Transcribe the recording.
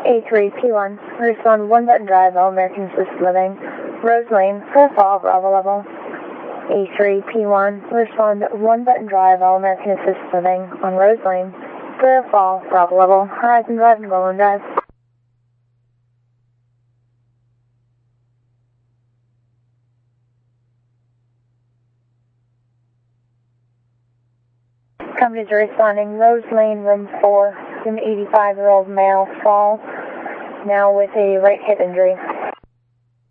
A3P1, respond 1 Button Drive, All American Assisted Living, Rose Lane, Clear Fall, Bravo level. A3P1, respond 1 Button Drive, All American Assisted Living, on Rose Lane, Clear Fall, Bravo level, Horizon Drive and Golden Drive. Companies are responding, Rose Lane, room 4, an 85-year-old male fall, now with a right hip injury.